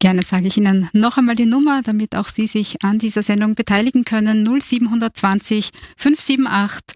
Gerne sage ich Ihnen noch einmal die Nummer, damit auch Sie sich an dieser Sendung beteiligen können. 0720 578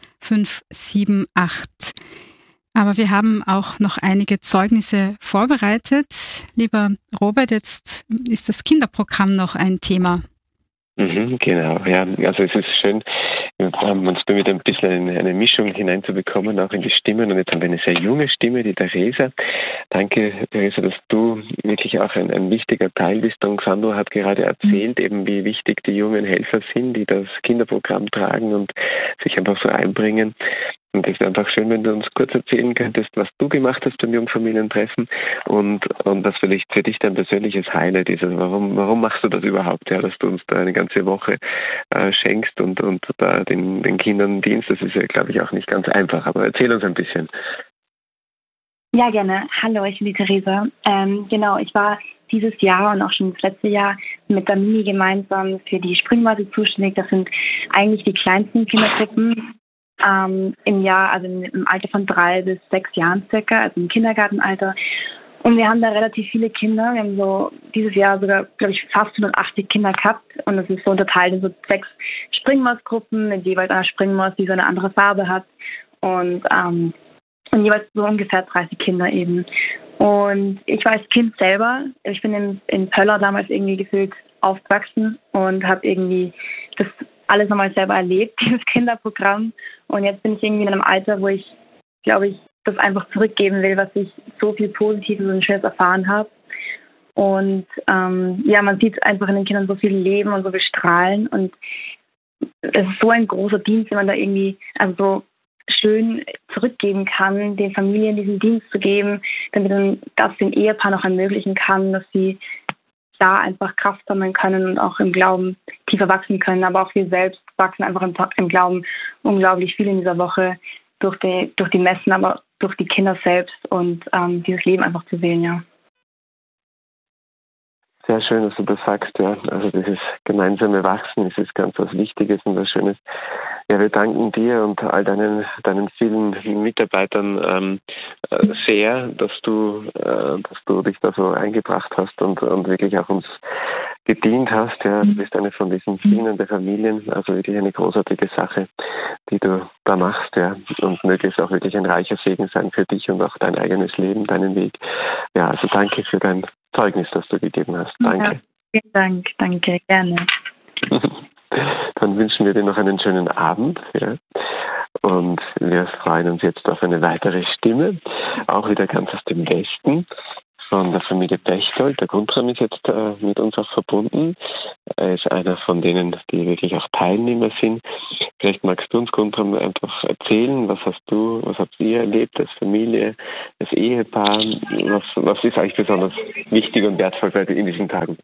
578. Aber wir haben auch noch einige Zeugnisse vorbereitet. Lieber Robert, jetzt ist das Kinderprogramm noch ein Thema. Genau, ja, also es ist schön, wir haben uns bemüht, ein bisschen eine Mischung hineinzubekommen, auch in die Stimmen. Und jetzt haben wir eine sehr junge Stimme, die Theresa. Danke, Theresa, dass du wirklich auch ein wichtiger Teil bist. Und Xando hat gerade erzählt, eben wie wichtig die jungen Helfer sind, die das Kinderprogramm tragen und sich einfach so einbringen. Und es wäre einfach schön, wenn du uns kurz erzählen könntest, was du gemacht hast beim Jungfamilientreffen und was vielleicht für dich dein persönliches Highlight ist. Also warum machst du das überhaupt, ja, dass du uns da eine ganze Woche schenkst und da den Kindern dienst. Das ist ja, glaube ich, auch nicht ganz einfach. Aber erzähl uns ein bisschen. Ja, gerne. Hallo, ich bin die Theresa. Genau, ich war dieses Jahr und auch schon das letzte Jahr mit der Mini gemeinsam für die Springmatte zuständig. Das sind eigentlich die kleinsten Kindergruppen im Jahr, also im Alter von 3 bis 6 Jahren circa, also im Kindergartenalter. Und wir haben da relativ viele Kinder. Wir haben so dieses Jahr sogar, glaube ich, fast 180 Kinder gehabt. Und das ist so unterteilt in so 6 Springmausgruppen mit jeweils einer Springmaus, die so eine andere Farbe hat. Und jeweils so ungefähr 30 Kinder eben. Und ich war als Kind selber, ich bin in Pöller damals irgendwie gefühlt aufgewachsen und habe irgendwie das alles nochmal selber erlebt, dieses Kinderprogramm. Und jetzt bin ich irgendwie in einem Alter, wo ich, glaube ich, das einfach zurückgeben will, was ich so viel Positives und Schönes erfahren habe. Und man sieht einfach in den Kindern so viel Leben und so viel Strahlen. Und es ist so ein großer Dienst, wenn man da irgendwie so schön zurückgeben kann, den Familien diesen Dienst zu geben, damit man das den Ehepaar noch ermöglichen kann, dass sie da einfach Kraft sammeln können und auch im Glauben tiefer wachsen können. Aber auch wir selbst wachsen einfach im Glauben unglaublich viel in dieser Woche durch die Messen, aber durch die Kinder selbst und dieses Leben einfach zu sehen, ja. Sehr schön, dass du das sagst, ja. Also dieses gemeinsame Wachsen, das ist ganz was Wichtiges und was Schönes. Ja, wir danken dir und all deinen vielen Mitarbeitern sehr, dass du dich da so eingebracht hast und wirklich auch uns gedient hast. Ja, du bist eine von diesen vielen der Familien, also wirklich eine großartige Sache, die du da machst, ja. Und möge es auch wirklich ein reicher Segen sein für dich und auch dein eigenes Leben, deinen Weg. Ja, also danke für dein Zeugnis, das du gegeben hast. Danke. Ja, vielen Dank, danke, gerne. Dann wünschen wir dir noch einen schönen Abend. Ja. Und wir freuen uns jetzt auf eine weitere Stimme, auch wieder ganz aus dem Westen, von der Familie Bechtold. Der Guntram ist jetzt mit uns auch verbunden. Er ist einer von denen, die wirklich auch Teilnehmer sind. Vielleicht magst du uns, Guntram, einfach erzählen, was habt ihr erlebt als Familie, als Ehepaar? Was ist euch besonders wichtig und wertvoll in diesen Tagen?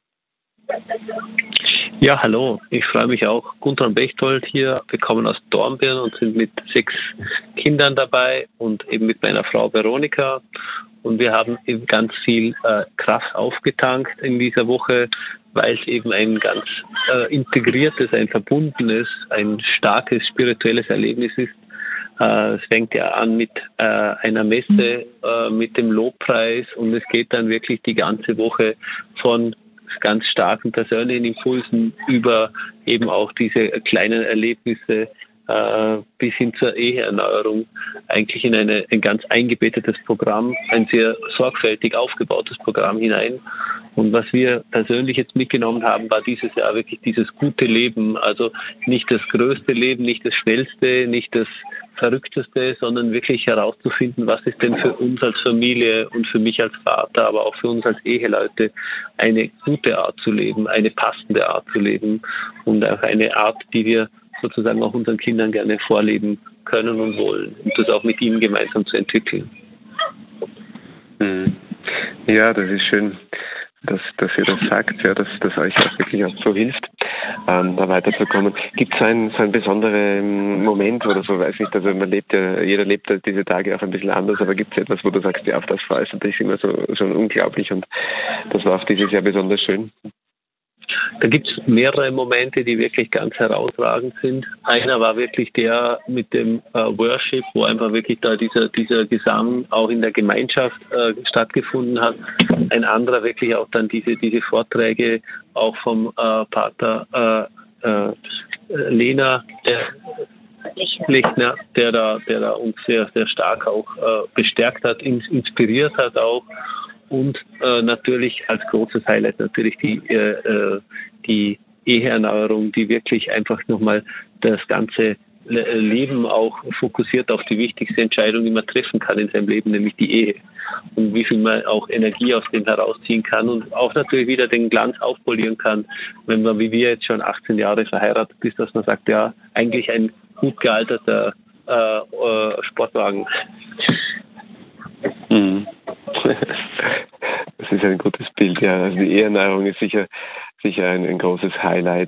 Ja, hallo. Ich freue mich auch. Guntram Bechtold hier. Wir kommen aus Dornbirn und sind mit 6 Kindern dabei und eben mit meiner Frau Veronika. Und wir haben eben ganz viel Kraft aufgetankt in dieser Woche, weil es eben ein ganz integriertes, ein verbundenes, ein starkes spirituelles Erlebnis ist. Es fängt ja an mit einer Messe, mit dem Lobpreis und es geht dann wirklich die ganze Woche von ganz starken persönlichen Impulsen über eben auch diese kleinen Erlebnisse bis hin zur Eheerneuerung eigentlich in ein ganz eingebettetes Programm, ein sehr sorgfältig aufgebautes Programm hinein. Und was wir persönlich jetzt mitgenommen haben, war dieses Jahr wirklich dieses gute Leben, also nicht das größte Leben, nicht das schnellste, nicht das verrückteste, sondern wirklich herauszufinden, was ist denn für uns als Familie und für mich als Vater, aber auch für uns als Eheleute eine gute Art zu leben, eine passende Art zu leben und auch eine Art, die wir sozusagen auch unseren Kindern gerne vorleben können und wollen und das auch mit ihnen gemeinsam zu entwickeln. Ja, das ist schön, dass ihr das sagt, ja, dass das euch auch wirklich auch so hilft, da weiterzukommen. Gibt es so einen besonderen Moment oder so, weiß nicht, also jeder lebt ja diese Tage auch ein bisschen anders, aber gibt es etwas, wo du sagst, ja, auf das freust du dich immer so schon unglaublich und das war auch dieses Jahr besonders schön? Da gibt es mehrere Momente, die wirklich ganz herausragend sind. Einer war wirklich der mit dem Worship, wo einfach wirklich da dieser Gesang auch in der Gemeinschaft stattgefunden hat. Ein anderer wirklich auch dann diese Vorträge auch vom Pater Lena Lechner, der da uns sehr, sehr stark auch bestärkt hat, inspiriert hat auch. Und natürlich als großes Highlight natürlich die Eheerneuerung, die wirklich einfach nochmal das ganze Leben auch fokussiert auf die wichtigste Entscheidung, die man treffen kann in seinem Leben, nämlich die Ehe. Und wie viel man auch Energie aus dem herausziehen kann und auch natürlich wieder den Glanz aufpolieren kann, wenn man wie wir jetzt schon 18 Jahre verheiratet ist, dass man sagt, ja, eigentlich ein gut gealterter Sportwagen. Mhm. Das ist ein gutes Bild, ja. Also die Eheerneuerung ist sicher ein großes Highlight,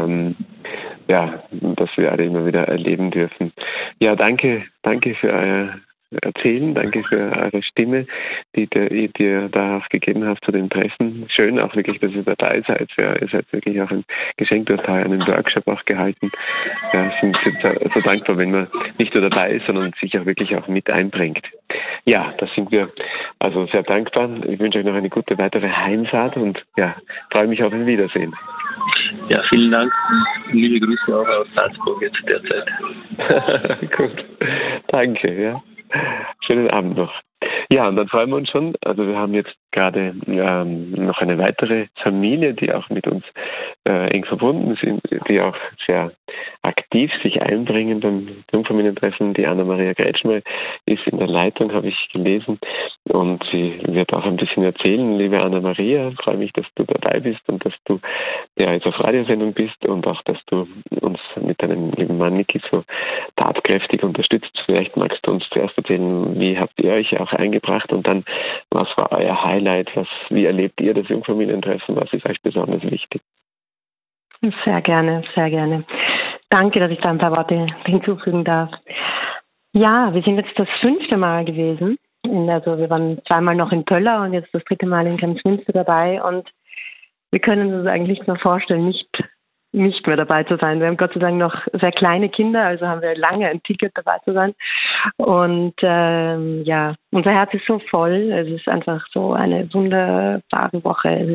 das wir alle immer wieder erleben dürfen. Ja, danke für euer Erzählen, danke für eure Stimme, die ihr da auch gegeben habt zu den Treffen. Schön auch wirklich, dass ihr dabei seid. Ihr seid wirklich auch ein Geschenk, du hast einen Workshop auch gehalten. Ja, sind so dankbar, wenn man nicht nur dabei ist, sondern sich auch wirklich auch mit einbringt. Ja, da sind wir also sehr dankbar. Ich wünsche euch noch eine gute weitere Heimfahrt und ja, freue mich auf ein Wiedersehen. Ja, vielen Dank. Liebe Grüße auch aus Salzburg jetzt derzeit. Gut, danke, ja. Schönen Abend noch. Ja, und dann freuen wir uns schon. Also wir haben jetzt gerade noch eine weitere Familie, die auch mit uns eng verbunden sind, die auch sehr aktiv sich einbringen beim Jungfamilientreffen. Die Anna-Maria Kretschmer ist in der Leitung, habe ich gelesen. Und sie wird auch ein bisschen erzählen. Liebe Anna-Maria, freue mich, dass du dabei bist und dass du ja jetzt auf Radiosendung bist und auch, dass du uns mit deinem lieben Mann Niki so tatkräftig unterstützt. Vielleicht magst du uns zuerst erzählen, wie habt ihr euch auch eingebracht und dann, was war euer Highlight? Wie erlebt ihr das Jungfamilientreffen? Was ist euch besonders wichtig? Sehr gerne, sehr gerne. Danke, dass ich da ein paar Worte hinzufügen darf. Ja, wir sind jetzt das 5. Mal gewesen. Also wir waren 2-mal noch in Pöller und jetzt das 3. Mal in Kremsmünster dabei und wir können uns eigentlich nicht mehr vorstellen, nicht mehr dabei zu sein. Wir haben Gott sei Dank noch sehr kleine Kinder, also haben wir lange ein Ticket dabei zu sein. Und unser Herz ist so voll. Es ist einfach so eine wunderbare Woche.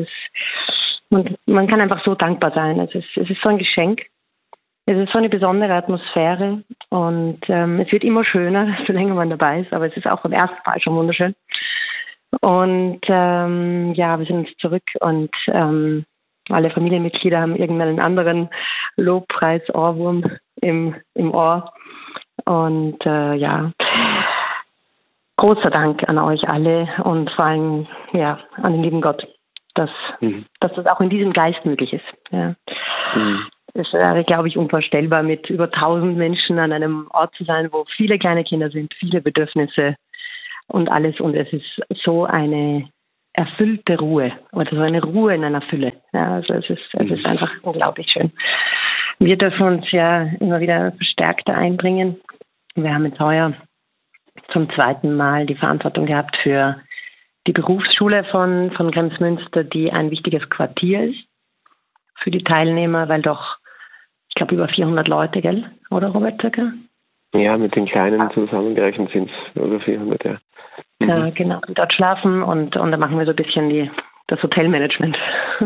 Man kann einfach so dankbar sein. Es ist so ein Geschenk. Es ist so eine besondere Atmosphäre und es wird immer schöner, je länger man dabei ist, aber es ist auch beim ersten Mal schon wunderschön. Und wir sind jetzt zurück und alle Familienmitglieder haben irgendeinen anderen Lobpreis-Ohrwurm im Ohr. Und großer Dank an euch alle und vor allem an den lieben Gott, dass das auch in diesem Geist möglich ist. Ja. Es wäre, glaube ich, unvorstellbar, mit über 1000 Menschen an einem Ort zu sein, wo viele kleine Kinder sind, viele Bedürfnisse und alles. Und es ist so eine erfüllte Ruhe oder so eine Ruhe in einer Fülle. Ja, also es ist einfach unglaublich schön. Wir dürfen uns ja immer wieder verstärkter einbringen. Wir haben jetzt heuer zum 2. Mal die Verantwortung gehabt für die Berufsschule von Kremsmünster, die ein wichtiges Quartier ist für die Teilnehmer, weil doch, ich glaube, über 400 Leute, gell? Oder, Robert, circa? Ja, mit den Kleinen zusammengerechnet sind es über 400, ja. Ja, genau. Dort schlafen und da machen wir so ein bisschen das Hotelmanagement.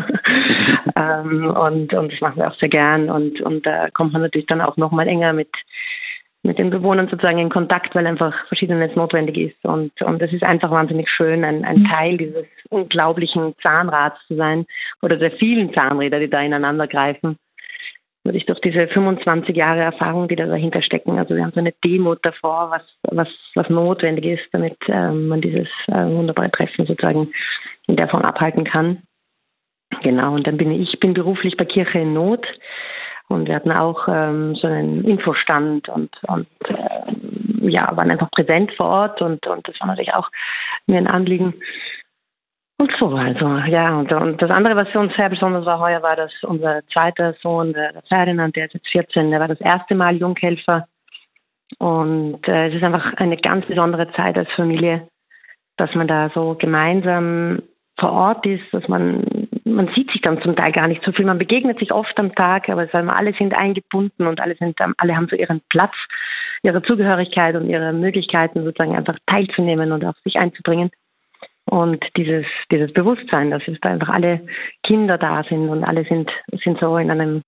Und das machen wir auch sehr gern. Und da kommt man natürlich dann auch noch mal enger mit den Bewohnern sozusagen in Kontakt, weil einfach Verschiedenes notwendig ist. Und es ist einfach wahnsinnig schön, ein Teil dieses unglaublichen Zahnrads zu sein oder der vielen Zahnräder, die da ineinander greifen. Durch diese 25 Jahre Erfahrung, die da dahinter stecken. Also wir haben so eine Demut davor, was notwendig ist, damit man dieses wunderbare Treffen sozusagen in der Form abhalten kann. Genau, und dann bin ich beruflich bei Kirche in Not und wir hatten auch so einen Infostand und waren einfach präsent vor Ort und das war natürlich auch mir ein Anliegen. Und so, also, ja, und das andere, was für uns sehr besonders war heuer, war, dass unser zweiter Sohn, der Ferdinand, der ist jetzt 14, der war das erste Mal Junghelfer. Und es ist einfach eine ganz besondere Zeit als Familie, dass man da so gemeinsam vor Ort ist, dass man sieht sich dann zum Teil gar nicht so viel. Man begegnet sich oft am Tag, aber alle sind eingebunden und alle haben so ihren Platz, ihre Zugehörigkeit und ihre Möglichkeiten sozusagen einfach teilzunehmen und auch sich einzubringen. Und dieses Bewusstsein, dass da einfach alle Kinder da sind und alle sind so in einem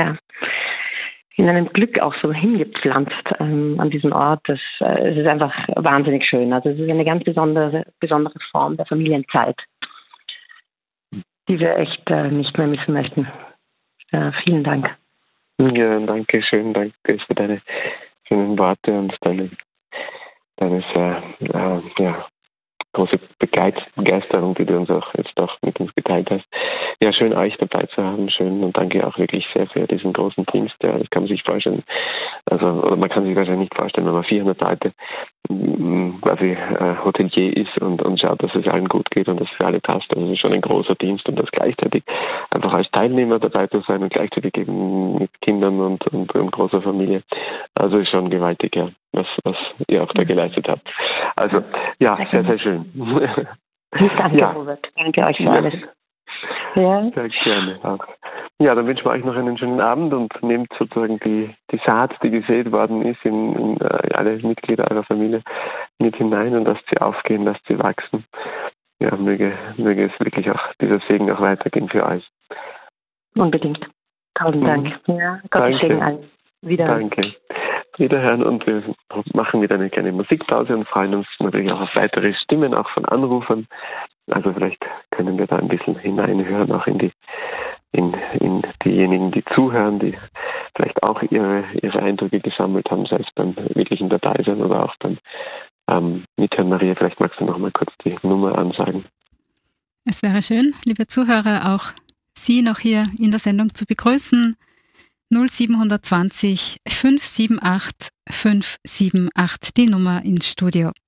Glück auch so hingepflanzt an diesem Ort. Es ist einfach wahnsinnig schön. Also es ist eine ganz besondere Form der Familienzeit, die wir echt nicht mehr missen möchten. Vielen Dank. Ja, danke schön. Danke für deine schönen Worte und deine sehr große Begeisterung, die du uns auch jetzt mit uns geteilt hast. Ja, schön euch dabei zu haben, schön, und danke auch wirklich sehr für diesen großen Dienst. Ja, das kann man sich vorstellen. Oder man kann sich wahrscheinlich nicht vorstellen, wenn man 400 Leute quasi Hotelier ist und schaut, dass es allen gut geht und dass es für alle passt. Also es ist schon ein großer Dienst, und das gleichzeitig einfach als Teilnehmer dabei zu sein und gleichzeitig eben mit Kindern und großer Familie. Also ist schon gewaltig, ja, was ihr auch da geleistet habt. Also ja, sehr, sehr schön. Danke, Robert. Danke euch für alles. Ja. Sehr gerne auch. Ja, dann wünschen wir euch noch einen schönen Abend und nehmt sozusagen die Saat, die gesät worden ist, in alle Mitglieder eurer Familie mit hinein und lasst sie aufgehen, lasst sie wachsen. Ja, möge es wirklich auch dieser Segen auch weitergehen für euch. Unbedingt. Tausend Dank. Ja, Gott Segen allen. Wiederhören. Danke. Wiederhören, und wir machen wieder eine kleine Musikpause und freuen uns natürlich auch auf weitere Stimmen, auch von Anrufern. Also vielleicht können wir da ein bisschen hineinhören, auch in diejenigen, die zuhören, die vielleicht auch ihre Eindrücke gesammelt haben, sei es beim wirklichen Dabeisein oder auch beim Mithören. Maria, vielleicht magst du noch mal kurz die Nummer ansagen. Es wäre schön, liebe Zuhörer, auch Sie noch hier in der Sendung zu begrüßen. 0720 578 578, die Nummer ins Studio.